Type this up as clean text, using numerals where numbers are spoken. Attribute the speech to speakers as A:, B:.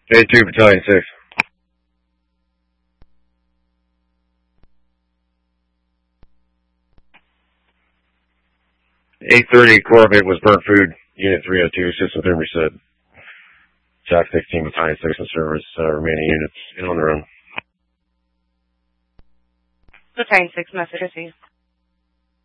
A: J2 Battalion 6. 8:30 Corvette was burnt food. Unit 302, system been reset. Jack 16 Battalion 6 in service. Remaining units in on their own.
B: Battalion 6, message received.